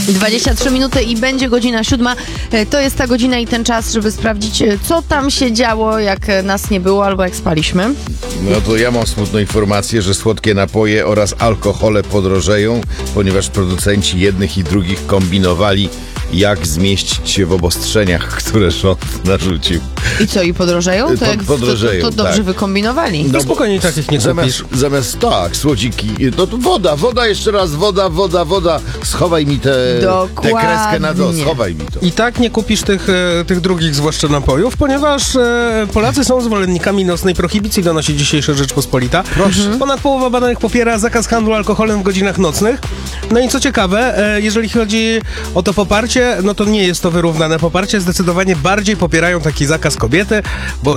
23 minuty i będzie godzina 7. To jest ta godzina i ten czas, żeby sprawdzić, co tam się działo, jak nas nie było albo jak spaliśmy. No to ja mam smutną informację, że słodkie napoje oraz alkohole podrożeją, ponieważ producenci jednych i drugich kombinowali, jak zmieścić się w obostrzeniach, które rząd narzucił. I co, i podrożeją? Podrożeją, to dobrze tak. wykombinowali. No spokojnie takich nie kupisz. Zamiast tak, słodziki, no to woda, jeszcze raz woda. Schowaj mi tę kreskę na dół, schowaj mi to. I tak nie kupisz tych drugich, zwłaszcza napojów, ponieważ Polacy są zwolennikami nocnej prohibicji, donosi dzisiejsza Rzeczpospolita. Proszę. Ponad połowa badanych popiera zakaz handlu alkoholem w godzinach nocnych. No i co ciekawe, jeżeli chodzi o to poparcie, no to nie jest to wyrównane poparcie. Zdecydowanie bardziej popierają taki zakaz kobiety, bo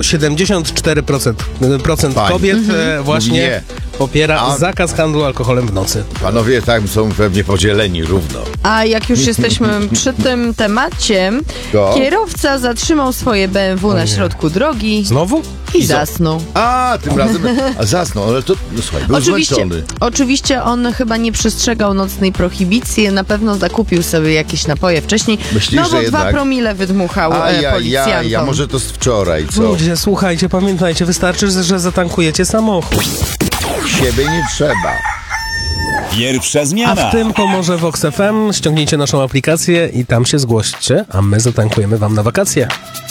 74% kobiet właśnie popiera zakaz handlu alkoholem w nocy. Panowie tam są pewnie podzieleni równo. A jak już jesteśmy przy tym temacie, kierowca zatrzymał swoje BMW na środku drogi. Znowu? I zasnął. A, tym razem zasnął, ale to, no słuchaj, był zmęczony. Oczywiście on chyba nie przestrzegał nocnej prohibicji, na pewno zakupił sobie jakieś napoje wcześniej. Myślisz, bo że 2 jednak promile wydmuchał policjantom. może to z wczoraj, co? Ludzie, słuchajcie, pamiętajcie, wystarczy, że zatankujecie samochód. Siebie nie trzeba. Pierwsza A zmiana. w tym pomoże Vox FM. Ściągnijcie naszą aplikację i tam się zgłoście, a my zatankujemy wam na wakacje.